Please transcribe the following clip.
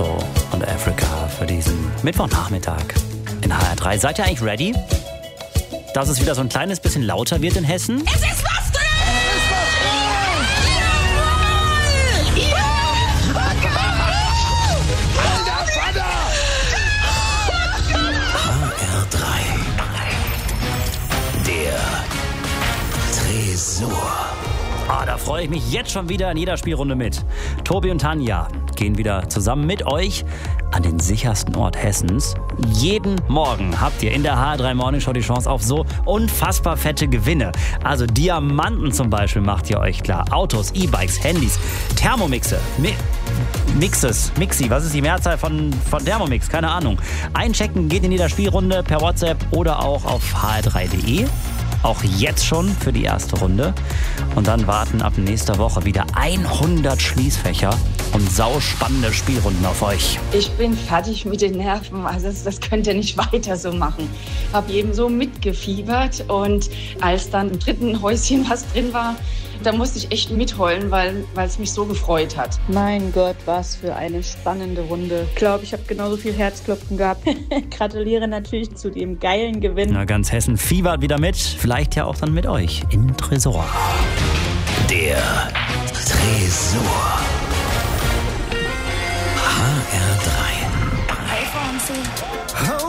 Otto und Africa für diesen Mittwochnachmittag in HR3. Seid ihr eigentlich ready, dass es wieder so ein kleines bisschen lauter wird in Hessen? Es ist was drin! HR3. Der Tresor. Da freue ich mich jetzt schon wieder in jeder Spielrunde mit. Tobi und Tanja gehen wieder zusammen mit euch an den sichersten Ort Hessens. Jeden Morgen habt ihr in der HR3 Morning Show die Chance auf so unfassbar fette Gewinne. Also Diamanten zum Beispiel macht ihr euch klar. Autos, E-Bikes, Handys, Thermomixe, Mixi, was ist die Mehrzahl von Thermomix? Keine Ahnung. Einchecken geht in jeder Spielrunde per WhatsApp oder auch auf hr3.de. Auch jetzt schon für die erste Runde. Und dann warten ab nächster Woche wieder 100 Schließfächer und sauspannende Spielrunden auf euch. Ich bin fertig mit den Nerven. Also das könnt ihr nicht weiter so machen. Habe eben so mitgefiebert. Und als dann im dritten Häuschen was drin war, da musste ich echt mitheulen, weil es mich so gefreut hat. Mein Gott, was für eine spannende Runde. Ich glaube, ich habe genauso viel Herzklopfen gehabt. Gratuliere natürlich zu dem geilen Gewinn. Na, ganz Hessen fiebert wieder mit. Vielleicht ja auch dann mit euch im Tresor. Der Tresor. HR3. Hey, Franzi.